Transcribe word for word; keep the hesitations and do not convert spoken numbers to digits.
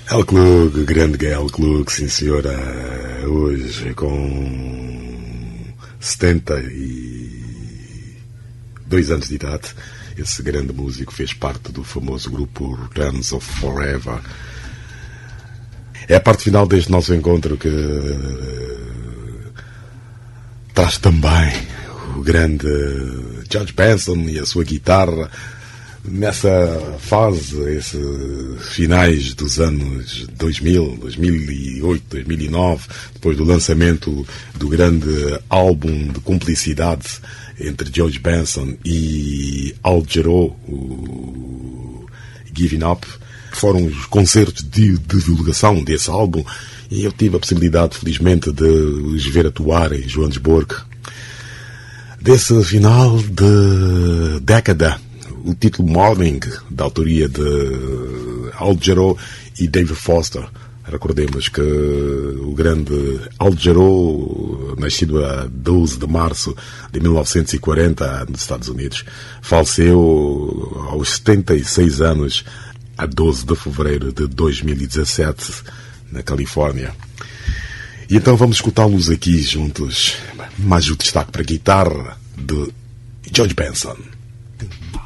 El Klug, grande Gael Klug, sim senhora, hoje com setenta e dois anos de idade. Esse grande músico fez parte do famoso grupo Guns of Forever. É a parte final deste nosso encontro que traz também o grande George Benson e a sua guitarra. Nessa fase, esses finais dos anos dois mil, dois mil e oito, dois mil e nove, depois do lançamento do grande álbum de cumplicidade entre George Benson e Al Jarreau, o Giving Up, foram os concertos de, de divulgação desse álbum, e eu tive a possibilidade, felizmente, de os ver atuar em Joanesburgo. Desse final de década, o título Morning, da autoria de Al Jarreau e David Foster. Recordemos que o grande Al Jarreau, nascido a doze de março de mil novecentos e quarenta nos Estados Unidos, faleceu aos setenta e seis anos a doze de fevereiro de dois mil e dezassete na Califórnia. E então vamos escutá-los aqui juntos. Mais o destaque para a guitarra de George Benson.